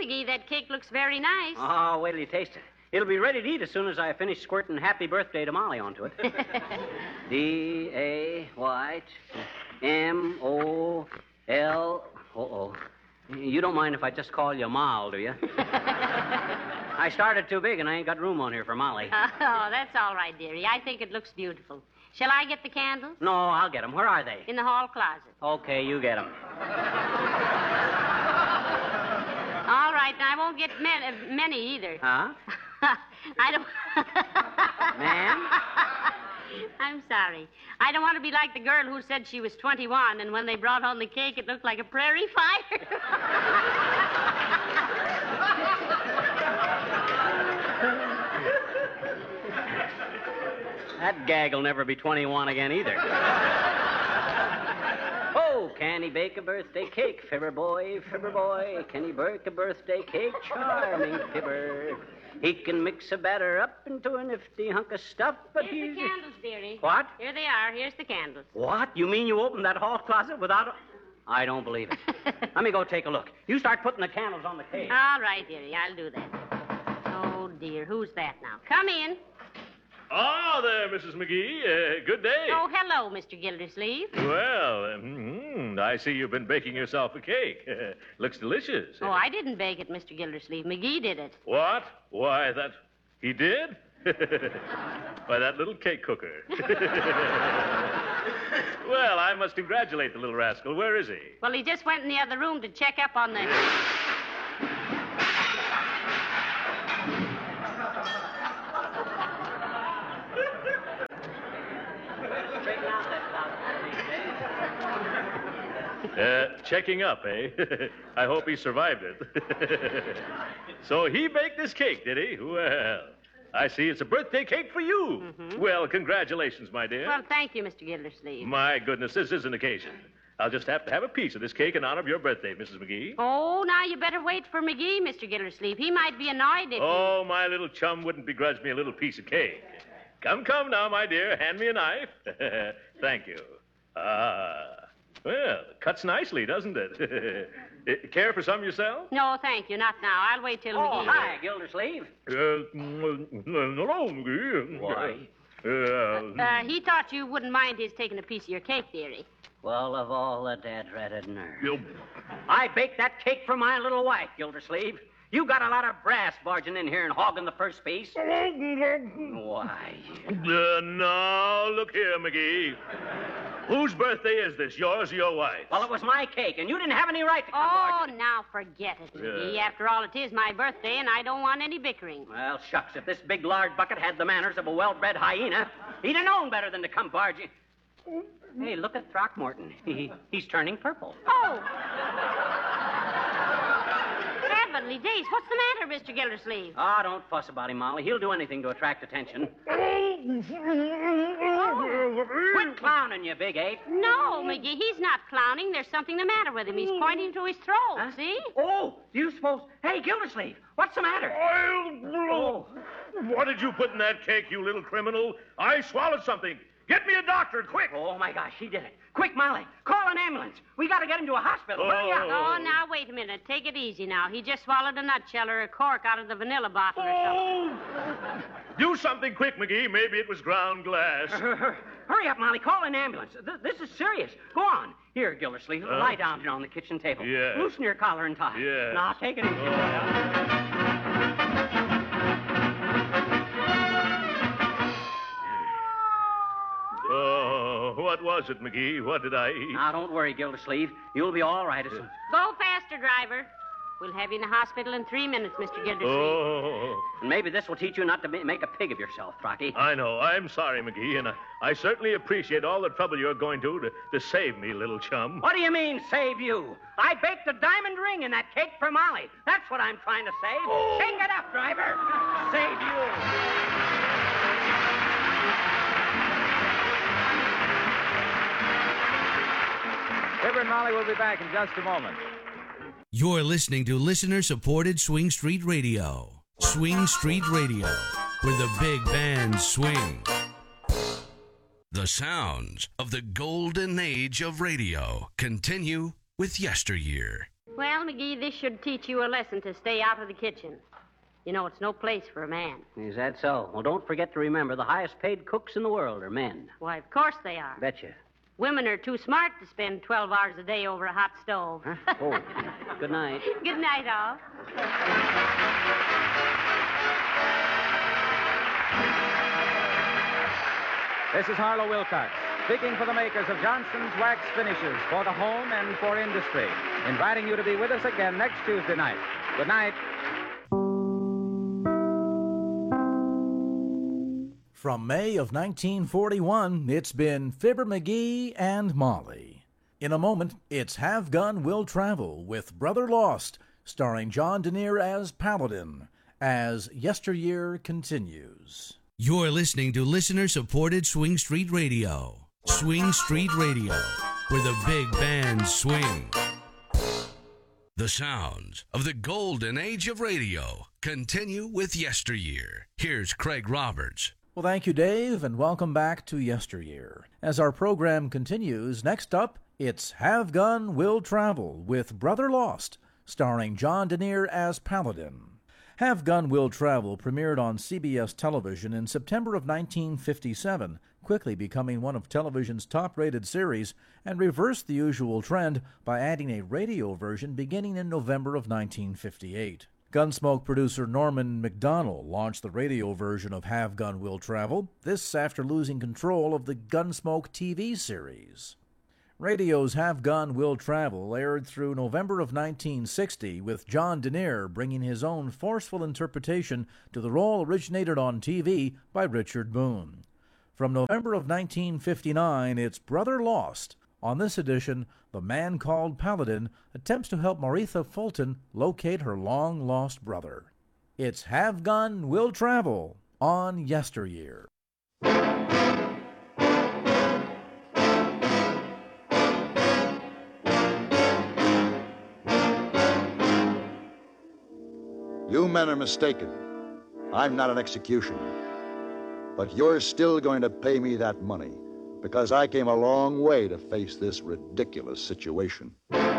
McGee, that cake looks very nice. Oh, wait till you taste it. It'll be ready to eat as soon as I finish squirting happy birthday to Molly onto it. D-A-Y-M-O-L... Uh-oh. You don't mind if I just call you Moll, do you? I started too big, and I ain't got room on here for Molly. Oh, that's all right, dearie. I think it looks beautiful. Shall I get the candles? No, I'll get them. Where are they? In the hall closet. Okay, you get them. All right, and I won't get many either. Huh? I don't... Ma'am? I'm sorry. I don't want to be like the girl who said she was 21, and when they brought home the cake, it looked like a prairie fire. That gag will never be 21 again either. Oh, can he bake a birthday cake, fibber boy, fibber boy? Can he bake a birthday cake, charming fibber? He can mix a batter up into a nifty hunk of stuff, but Here's the candles, dearie. What? Here they are. Here's the candles. What? You mean you opened that hall closet without I don't believe it. Let me go take a look. You start putting the candles on the cake. All right, dearie. I'll do that. Oh, dear. Who's that now? Come in. Ah, there, Mrs. McGee. Good day. Oh, hello, Mr. Gildersleeve. Well, I see you've been baking yourself a cake. Looks delicious. Oh, I didn't bake it, Mr. Gildersleeve. McGee did it. What? Why, that... He did? Why, that little cake cooker. Well, I must congratulate the little rascal. Where is he? Well, he just went in the other room to check up on the... Checking up, eh? I hope he survived it. So he baked this cake, did he? Well, I see it's a birthday cake for you. Mm-hmm. Well, congratulations, my dear. Well, thank you, Mr. Gildersleeve. My goodness, this is an occasion. I'll just have to have a piece of this cake in honor of your birthday, Mrs. McGee. Oh, now you better wait for McGee, Mr. Gildersleeve. He might be annoyed if Oh, my little chum wouldn't begrudge me a little piece of cake. Come now, my dear. Hand me a knife. Thank you. Well, it cuts nicely, doesn't it? Care for some yourself? No, thank you. Not now. I'll wait till McGee... hi, Gildersleeve. Hello, McGee. Why? He thought you wouldn't mind his taking a piece of your cake, dearie. Well, of all the dad-ratted nerve. I baked that cake for my little wife, Gildersleeve. You got a lot of brass barging in here and hogging the first piece. Why? Now, look here, McGee. Whose birthday is this, yours or your wife's? Well, it was my cake, and you didn't have any right to come barging. Now forget it, McGee. After all, it is my birthday, and I don't want any bickering. Well, shucks, if this big lard bucket had the manners of a well-bred hyena, he'd have known better than to come barging. Hey, look at Throckmorton. He's turning purple. Oh! Heavenly days. What's the matter, Mr. Gildersleeve? Oh, don't fuss about him, Molly. He'll do anything to attract attention. Quit clowning, you big ape. No, McGee, he's not clowning. There's something the matter with him. He's pointing to his throat, see? Oh, do you suppose... Hey, Gildersleeve, what's the matter? Oh. What did you put in that cake, you little criminal? I swallowed something. Get me a doctor, quick. Oh, my gosh, he did it. Quick, Molly, call an ambulance. We got to get him to a hospital. Hurry up. Oh, now, wait a minute. Take it easy now. He just swallowed a nutshell or a cork out of the vanilla bottle or something. Do something quick, McGee. Maybe it was ground glass. Hurry up, Molly. Call an ambulance. This is serious. Go on. Here, Gildersleeve. Lie down here on the kitchen table. Yeah. Loosen your collar and tie. Yeah. Now, take it easy. Oh, what was it, McGee? What did I eat? Now, don't worry, Gildersleeve. You'll be all right as soon. Go faster, driver. We'll have you in the hospital in 3 minutes, Mr. Gildersleeve. Oh. And maybe this will teach you not to make a pig of yourself, Throcky. I know. I'm sorry, McGee, and I certainly appreciate all the trouble you're going to save me, little chum. What do you mean, save you? I baked a diamond ring in that cake for Molly. That's what I'm trying to save. Oh. Shake it up, driver. Save you. Fibber and Molly will be back in just a moment. You're listening to listener-supported Swing Street Radio. Swing Street Radio, where the big bands swing. The sounds of the golden age of radio continue with yesteryear. Well, McGee, this should teach you a lesson to stay out of the kitchen. You know, it's no place for a man. Is that so? Well, don't forget to remember the highest paid cooks in the world are men. Why, of course they are. Betcha. Women are too smart to spend 12 hours a day over a hot stove. Huh? Oh, good night. Good night, all. This is Harlow Wilcox, speaking for the makers of Johnson's Wax Finishes for the home and for industry, inviting you to be with us again next Tuesday night. Good night. From May of 1941, it's been Fibber McGee and Molly. In a moment, it's Have Gun Will Travel with Brother Lost, starring John Denier as Paladin, as Yesteryear continues. You're listening to listener-supported Swing Street Radio. Swing Street Radio, where the big bands swing. The sounds of the golden age of radio continue with Yesteryear. Here's Craig Roberts. Well, thank you, Dave, and welcome back to Yesteryear. As our program continues, next up, it's Have Gun Will Travel with Brother Lost, starring John Denier as Paladin. Have Gun Will Travel premiered on CBS television in September of 1957, quickly becoming one of television's top-rated series, and reversed the usual trend by adding a radio version beginning in November of 1958. Gunsmoke producer Norman Macdonnell launched the radio version of Have Gun Will Travel, this after losing control of the Gunsmoke TV series. Radio's Have Gun Will Travel aired through November of 1960, with John Denier bringing his own forceful interpretation to the role originated on TV by Richard Boone. From November of 1959, it's Brother Lost. On this edition, the man called Paladin attempts to help Maritha Fulton locate her long-lost brother. It's Have Gun Will Travel on Yesteryear. You men are mistaken. I'm not an executioner. But you're still going to pay me that money, because I came a long way to face this ridiculous situation.